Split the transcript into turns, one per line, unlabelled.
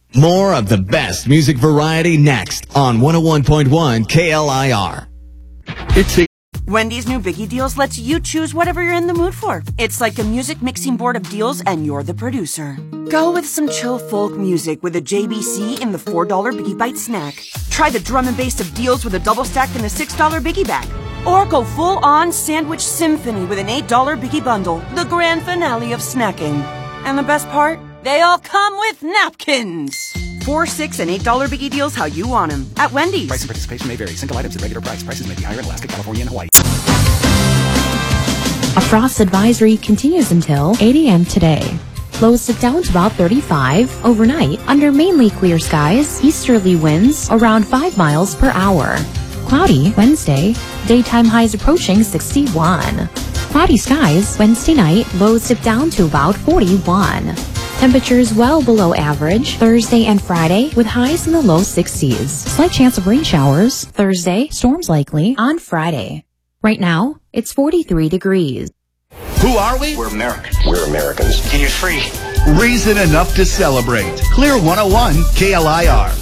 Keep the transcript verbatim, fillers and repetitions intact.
More of the best music variety next on one oh one point one K L I R.
It's a
Wendy's new Biggie Deals lets you choose whatever you're in the mood for. It's like a music mixing board of deals and you're the producer. Go with some chill folk music with a J B C in the four dollar Biggie Bite snack. Try the drum and bass of deals with a double stack in the six dollar Biggie bag. Or go full-on sandwich symphony with an eight dollar Biggie bundle, the grand finale of snacking. And the best part? They all come with napkins. Four, six, and eight dollar Biggie Deals how you want them at Wendy's.
Price and participation may vary. Single items at regular price. Prices may be higher in Alaska, California, and Hawaii.
A frost advisory continues until eight a.m. today. Lows dip down to about thirty-five. Overnight, under mainly clear skies, easterly winds around five miles per hour. Cloudy Wednesday, daytime highs approaching sixty-one. Cloudy skies Wednesday night, lows dip down to about forty-one. Temperatures well below average Thursday and Friday with highs in the low sixties. Slight chance of rain showers Thursday, storms likely on Friday. Right now, it's forty-three degrees.
Who are we?
We're Americans. We're Americans. And you're free.
Reason enough to celebrate. Clear one oh one K L I R.